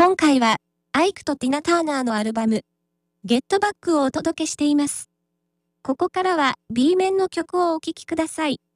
今回は、アイクとティナ・ターナーのアルバム、ゲットバックをお届けしています。ここからは B 面の曲をお聴きください。